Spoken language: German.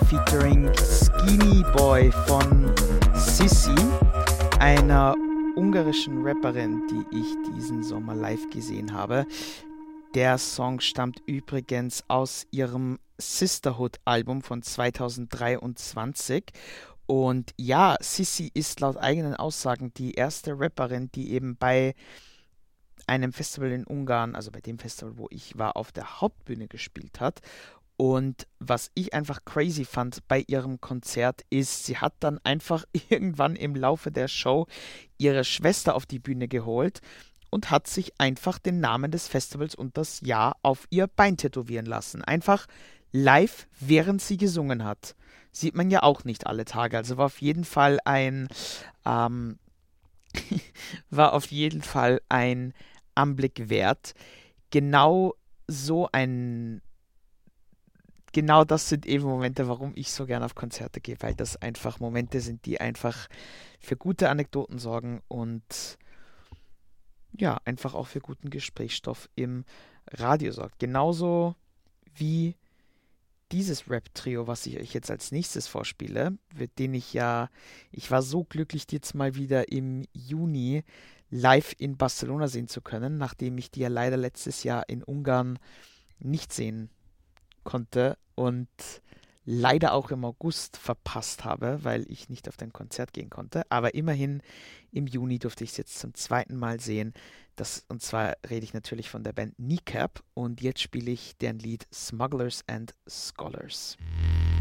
featuring Skinny Boy von Sissi, einer ungarischen Rapperin, die ich diesen Sommer live gesehen habe. Der Song stammt übrigens aus ihrem Sisterhood-Album von 2023. Und ja, Sissi ist laut eigenen Aussagen die erste Rapperin, die eben bei einem Festival in Ungarn, also bei dem Festival, wo ich war, auf der Hauptbühne gespielt hat. Und was ich einfach crazy fand bei ihrem Konzert ist, sie hat dann einfach irgendwann im Laufe der Show ihre Schwester auf die Bühne geholt und hat sich einfach den Namen des Festivals und das Jahr auf ihr Bein tätowieren lassen. Einfach live, während sie gesungen hat. Sieht man ja auch nicht alle Tage. Also ähm, war auf jeden Fall ein Anblick wert. Genau so ein genau das sind eben Momente, warum ich so gerne auf Konzerte gehe, weil das einfach Momente sind, die einfach für gute Anekdoten sorgen und ja, einfach auch für guten Gesprächsstoff im Radio sorgt. Genauso wie dieses Rap-Trio, was ich euch jetzt als nächstes vorspiele, ich war so glücklich, die jetzt mal wieder im Juni live in Barcelona sehen zu können, nachdem ich die ja leider letztes Jahr in Ungarn nicht sehen konnte und leider auch im August verpasst habe, weil ich nicht auf dein Konzert gehen konnte. Aber immerhin im Juni durfte ich es jetzt zum zweiten Mal sehen. Und zwar rede ich natürlich von der Band Kneecap und jetzt spiele ich deren Lied Smugglers and Scholars.